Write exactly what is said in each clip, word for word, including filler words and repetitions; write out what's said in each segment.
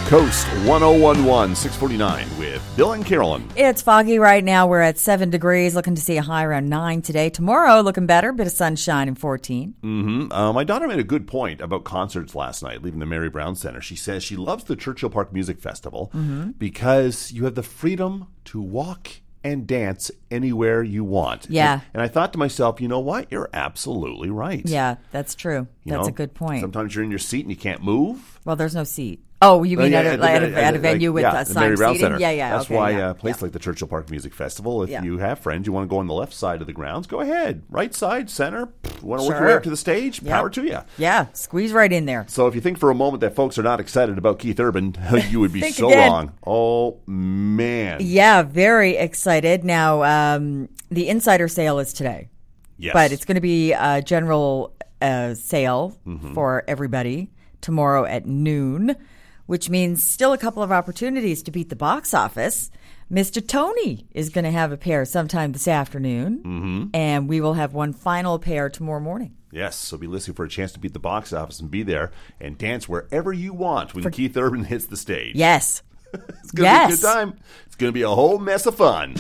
Coast one oh one one, six forty-nine with Bill and Carolyn. It's foggy right now. We're at seven degrees, looking to see a high around nine today. Tomorrow, looking better, bit of sunshine and fourteen. Mm-hmm. Uh, my daughter made a good point about concerts last night, leaving the Mary Brown Center. She says she loves the Churchill Park Music Festival mm-hmm. because you have the freedom to walk and dance anywhere you want. Yeah. And, and I thought to myself, you know what? You're absolutely right. Yeah, that's true. You that's know, a good point. Sometimes you're in your seat and you can't move. Well, there's no seat. Oh, you mean uh, yeah, at, a, at, the, at, a, at a venue like, with yeah, assigned Brown seating? Center. Yeah, yeah. That's okay, why yeah, a place yeah. like the Churchill Park Music Festival, if yeah. you have friends, you want to go on the left side of the grounds, go ahead. Right side, center, want to sure. work your way up to the stage, yep. power to you. Yeah, squeeze right in there. So if you think for a moment that folks are not excited about Keith Urban, you would be so again. wrong. Oh, man. Yeah, very excited. Now, um, the insider sale is today. Yes. But it's going to be a general uh, sale mm-hmm. for everybody tomorrow at noon, which means still a couple of opportunities to beat the box office. Mister Tony is going to have a pair sometime this afternoon, mm-hmm. and we will have one final pair tomorrow morning. Yes, so be listening for a chance to beat the box office and be there and dance wherever you want when for- Keith Urban hits the stage. Yes. It's going to yes. be a good time. It's going to be a whole mess of fun.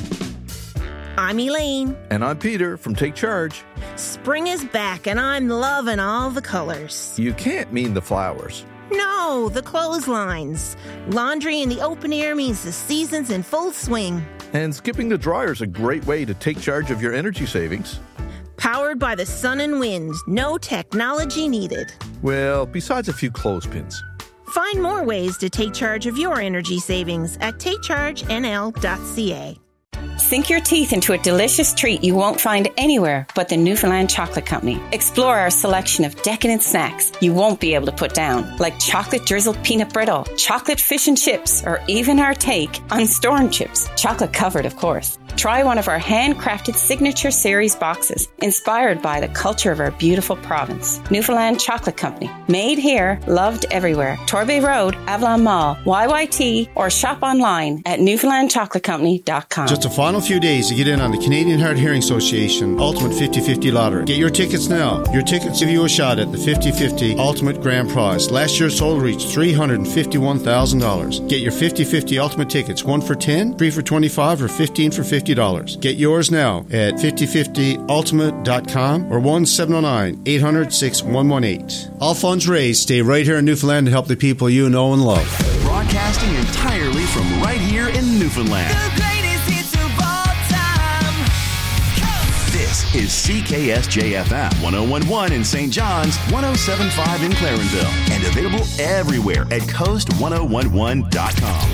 I'm Elaine. And I'm Peter from Take Charge. Spring is back, and I'm loving all the colors. You can't mean the flowers. No, the clotheslines. Laundry in the open air means the season's in full swing. And skipping the dryer is a great way to take charge of your energy savings. Powered by the sun and wind. No technology needed. Well, besides a few clothespins. Find more ways to take charge of your energy savings at take charge N L dot C A. Sink your teeth into a delicious treat you won't find anywhere but the Newfoundland Chocolate Company. Explore our selection of decadent snacks you won't be able to put down, like chocolate drizzled peanut brittle, chocolate fish and chips, or even our take on storm chips, chocolate covered, of course. Try one of our handcrafted signature series boxes, inspired by the culture of our beautiful province. Newfoundland Chocolate Company. Made here, loved everywhere. Torbay Road, Avalon Mall, Y Y T, or shop online at newfoundland chocolate company dot com. Just a final few days to get in on the Canadian Hard Hearing Association Ultimate fifty-fifty Lottery. Get your tickets now. Your tickets give you a shot at the fifty-fifty Ultimate Grand Prize. Last year's total reached three hundred fifty-one thousand dollars. Get your fifty-fifty Ultimate tickets, one for ten, three for twenty-five, or fifteen for fifty dollars. Get yours now at fifty fifty ultimate dot com or one seven zero nine, eight hundred, six one one eight. All funds raised stay right here in Newfoundland to help the people you know and love. Broadcasting entirely from right here in Newfoundland. The greatest hits of all time. This is C K S J F M one oh one point one in Saint John's, one oh seven point five in Clarenville, and available everywhere at coast ten eleven dot com.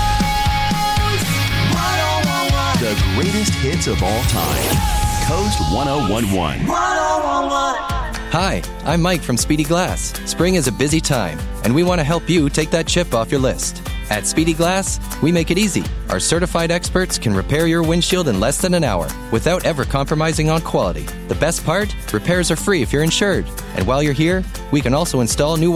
The greatest hits of all time. Coast ten eleven. Hi, I'm Mike from Speedy Glass. Spring is a busy time, and we want to help you take that chip off your list. At Speedy Glass, we make it easy. Our certified experts can repair your windshield in less than an hour without ever compromising on quality. The best part? Repairs are free if you're insured. And while you're here, we can also install new